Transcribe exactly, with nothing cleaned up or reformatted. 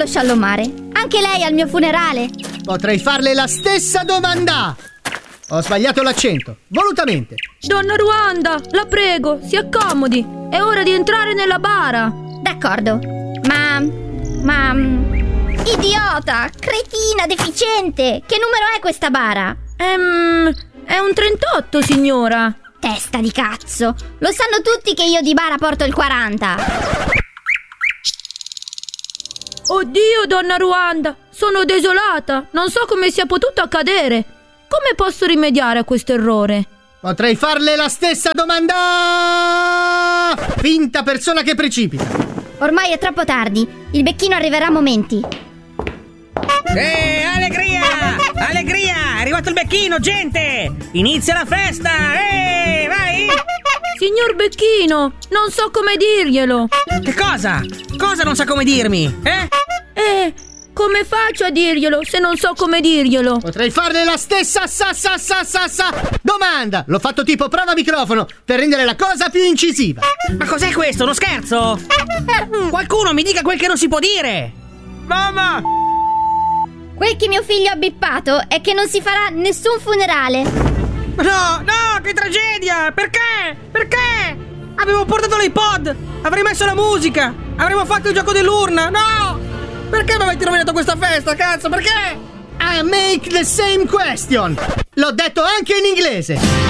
sciallo mare? Anche lei al mio funerale? Potrei farle la stessa domanda. Ho sbagliato l'accento, volutamente. Donna Ruanda, la prego, si accomodi. È ora di entrare nella bara. D'accordo. Ma... ma... idiota, cretina, deficiente. Che numero è questa bara? Ehm... È un trentotto, signora. Testa di cazzo. Lo sanno tutti che io di bara porto il quaranta. Oddio, donna Ruanda, sono desolata. Non so come sia potuto accadere. Come posso rimediare a questo errore? Potrei farle la stessa domanda. Finta persona che precipita. Ormai è troppo tardi. Il becchino arriverà a momenti. Eh, allegria! Allegria! È arrivato il becchino, gente! Inizia la festa! Eh, vai! Signor Becchino, non so come dirglielo. Che cosa? Cosa non sa come dirmi? Eh? Eh, come faccio a dirglielo se non so come dirglielo? Potrei farle la stessa sa sa sa sa sa domanda. L'ho fatto tipo prova microfono per rendere la cosa più incisiva. Ma cos'è questo? Uno scherzo? Qualcuno mi dica quel che non si può dire! Mamma! Quel che mio figlio ha bippato è che non si farà nessun funerale. No, no, che tragedia! Perché? Perché? Avevo portato l'iPod! Avrei messo la musica! Avremmo fatto il gioco dell'urna! No! Perché mi avete rovinato questa festa, cazzo? Perché? I make the same question. L'ho detto anche in inglese.